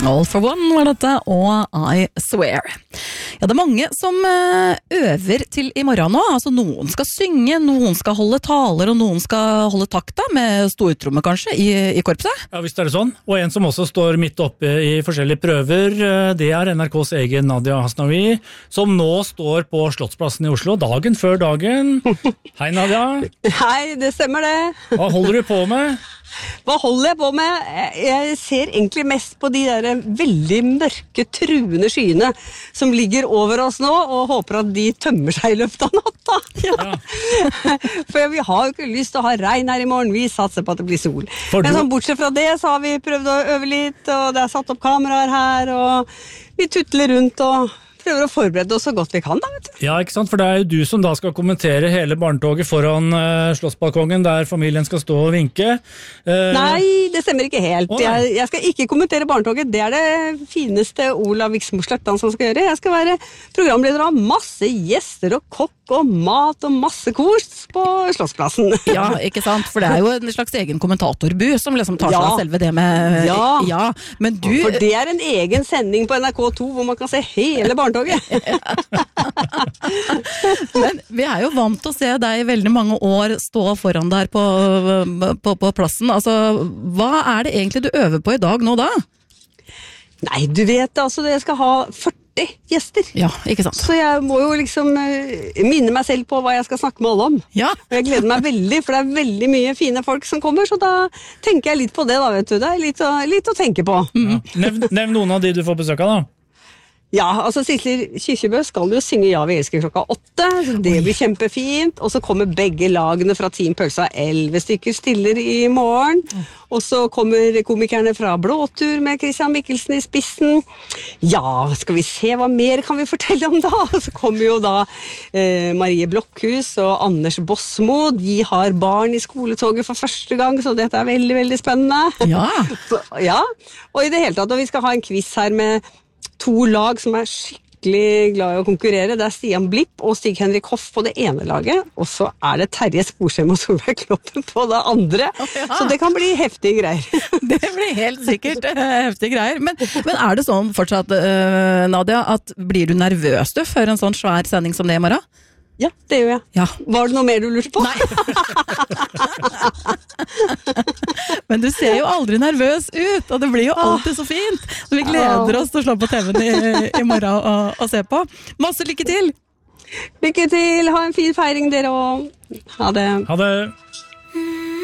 All for one var dette, og I swear. Ja, det mange som øver til I morgen nå. Altså, noen skal synge, noen skal holde taler, og noen skal holde takta med stortromme kanskje I korpset. Ja, visst det sånn. Og en som også står midt oppe I forskjellige prøver, det NRKs egen Nadia Hasnaoui, som nå står på Slottsplassen I Oslo, dagen før dagen. Hei Nadia. Hei, det stemmer det. Hva holder du på med? Hva holder jeg på med? Jeg ser egentlig mest på de der veldig mørke, truende skyene som ligger over oss nå, og håper at de tømmer seg I løpet av natta. Ja. For vi har jo ikke lyst til å ha regn her I morgen, vi satser på at det blir sol. Men sånn, bortsett fra det så har vi prøvd å øve litt, og det satt opp kameraer her, og vi tutler rundt og prøver å forberede oss så godt vi kan da, vet du. Ja, ikke sant? For det jo du som da skal kommentere hele barnetoget foran Slottsbalkongen, der familien skal stå og vinke. Nei, det stemmer ikke helt. Jeg skal ikke kommentere barnetoget. Det det fineste Olav Viksmo Slettan som skal gjøre. Jeg skal være programleder av masse gjester og kokk og mat og masse kos på Slottsplassen. Ja, ikke sant? For det jo en slags egen kommentatorbu som liksom tar seg av selve det med... Ja, men du... For det en egen sending på NRK2 hvor man kan se hele barnetoget. Men vi jo vant til å se deg I veldig mange år stå foran der på plassen. Altså, hva det egentlig du øver på I dag nå da? Nei, du vet altså, jeg skal ha 40 gjester. Ja, ikke sant. Så jeg må jo liksom minne meg selv på hva jeg skal snakke med alle om. Ja. Og jeg gleder meg veldig, for det veldig mye fine folk som kommer, så da tenker jeg litt på det da, vet du. Det litt å tenke på. Ja. Nevn noen av de du får besøk av da. Ja, altså Sissel Kyrkjebø skal jo synge Ja, vi elsker klokka 8, så det blir kjempefint, og så kommer begge lagene fra Team Pølsa 11 stykker stiller I morgen, og så kommer komikerne fra Blåtur med Christian Mikkelsen I spissen. Ja, skal vi se hva mer kan vi fortelle om da? Så kommer jo da Marie Blokhus og Anders Bosmo, de har barn I skoletoget for første gang, så dette veldig, veldig spennende. Ja. Så, ja, og I det hele tatt, og vi skal ha en quiz her med 2 lag som skikkelig glad I å konkurrere. Det Stian Blipp og Stig-Henrik Hoff på det ene laget, og så det Terje Sporsem og Solveig Kloppen på det andre. Ja. Så det kan bli heftige greier. Det blir helt sikkert heftige greier. Men det sånn fortsatt, Nadia, at blir du nervøs før en sånn svær sending som det I morgen? Ja, det gjør jeg. Ja. Var det noe mer du lurte på? Nei. Men du ser jo aldri nervøs ut, og det blir jo alltid så fint. Så vi gleder oss til å slå på TV-en I morgen og se på. Masse lykke til! Lykke til! Ha en fin feiring dere, og ha det! Ha det!